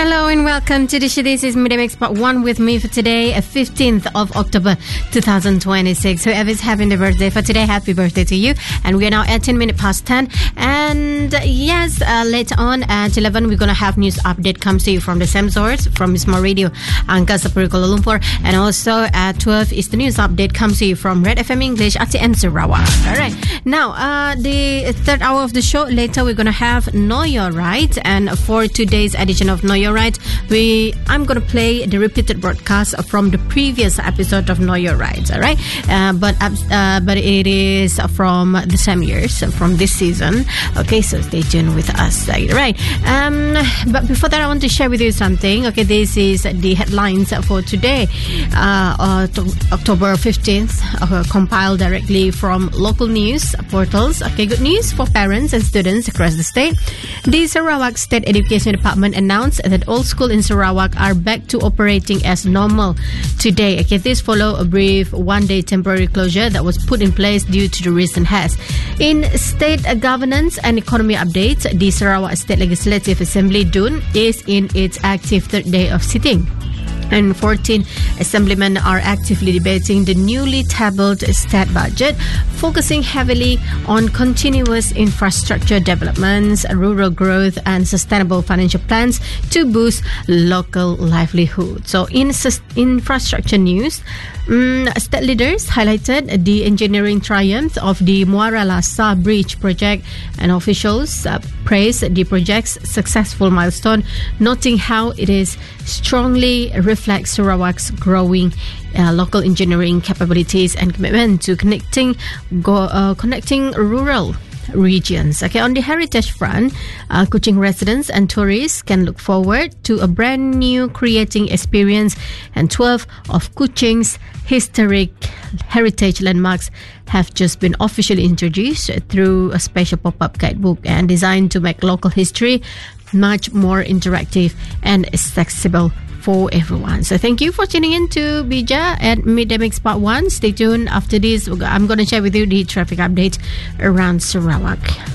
Hello and welcome to the show. This is Midday Mix Part 1 with me for today, 15th of October 2026. Whoever's having the birthday for today, happy birthday to you. And we are now at 10 minutes past 10. And yes, later on at 11, we're going to have news update comes to you from the same source, from Small Radio, Angkasa Puri, Kuala Lumpur. And also at 12 is the news update comes to you from Red FM English, ATN Sarawak. All right. Now, the third hour of the show, later we're going to have Know Your Right. And for today's edition of Know Your Right, I'm going to play the repeated broadcast from the previous episode of Know Your Rights, all right? But it is from the same years, from this season. Okay, so stay tuned with us, right? But before that, I want to share with you something. Okay, this is the headlines for today, October 15th, compiled directly from local news portals. Okay, good news for parents and students across the state. The Sarawak State Education Department announced that all schools in Sarawak are back to operating as normal today. Okay, this follow a brief one-day temporary closure that was put in place due to the recent haze. In state governance and economy updates, the Sarawak State Legislative Assembly DUN is in its active third day of sitting. And 14 assemblymen are actively debating the newly tabled state budget, focusing heavily on continuous infrastructure developments, rural growth, and sustainable financial plans to boost local livelihood. So, in infrastructure news, state leaders highlighted the engineering triumph of the Muara Lasa Bridge project, and officials praised the project's successful milestone, noting how it is strongly reflects Sarawak's growing local engineering capabilities and commitment to connecting rural regions. Okay, on the heritage front, Kuching residents and tourists can look forward to a brand new creating experience, and 12 of Kuching's historic heritage landmarks have just been officially introduced through a special pop-up guidebook and designed to make local history much more interactive and accessible for everyone. So thank you for tuning in to Bija at Midday Mix Part 1. Stay tuned. After this, I'm going to share with you the traffic update around Sarawak.